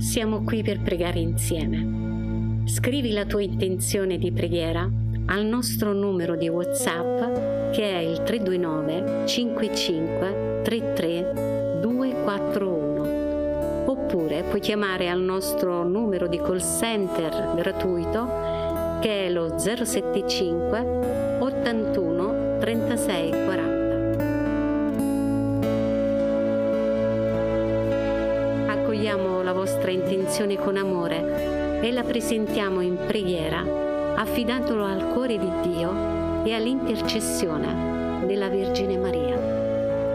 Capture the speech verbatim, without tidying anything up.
siamo qui per pregare insieme. Scrivi la tua intenzione di preghiera al nostro numero di WhatsApp che è il tre due nove cinque cinque tre tre due quattro uno, oppure puoi chiamare al nostro numero di call center gratuito che è lo zero sette cinque ottantuno trentasei quaranta. Accogliamo la vostra intenzione con amore e la presentiamo in preghiera, affidandolo al cuore di Dio e all'intercessione della Vergine Maria.